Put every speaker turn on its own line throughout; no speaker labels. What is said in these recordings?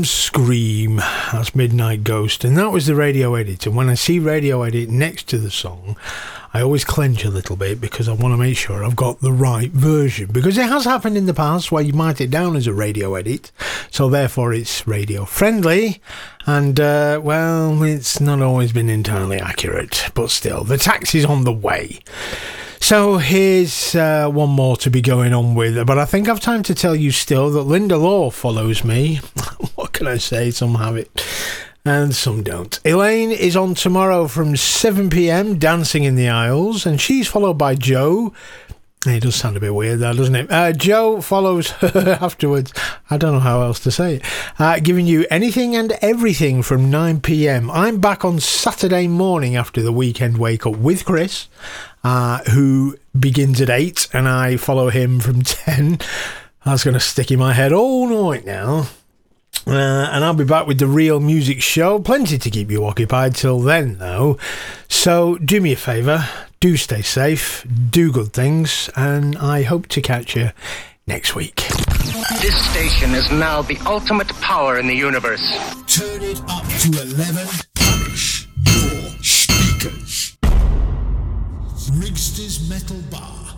Come Scream. That's Midnight Ghost. And that was the radio edit. And when I see radio edit next to the song, I always clench a little bit because I want to make sure I've got the right version. Because it has happened in the past where you mark it down as a radio edit. So therefore it's radio friendly. And, well, it's not always been entirely accurate. But still, the tax is on the way. So here's one more to be going on with, but I think I've time to tell you still that Linda Law follows me. What can I say? Some have it and some don't. Elaine is on tomorrow from 7 p.m, Dancing in the Aisles, and she's followed by Joe. It does sound a bit weird, that, doesn't it? Joe follows her afterwards. I don't know how else to say it. Giving you anything and everything from 9 p.m. I'm back on Saturday morning after the weekend wake up with Chris, who begins at 8, and I follow him from 10. That's going to stick in my head all night now. And I'll be back with the Real Music Show. Plenty to keep you occupied till then, though. So do me a favour. Do stay safe. Do good things. And I hope to catch you next week.
This station is now the ultimate power in the universe.
Turn it up to 11. Punish your speakers. Rigster's Metal Bar.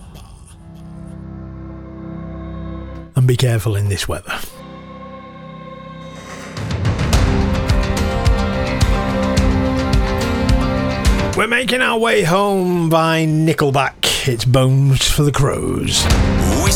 And be careful in this weather. We're making our way home by Nickelback. It's Bones for the Crows.